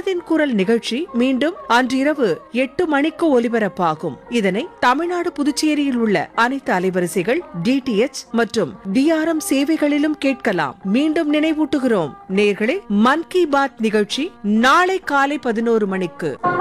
மனதின் குரல் நிகழ்ச்சி மீண்டும் அன்றிரவு 8 மணிக்கு ஒலிபரப்பாகும். இதனை தமிழ்நாடு புதுச்சேரியில் உள்ள அனைத்து அலைவரிசைகள் DTH மற்றும் DRM சேவைகளிலும் கேட்கலாம். மீண்டும் நினைவூட்டுகிறோம் நேயர்களே, மன் கி பாத் நிகழ்ச்சி நாளை காலை 11 மணிக்கு.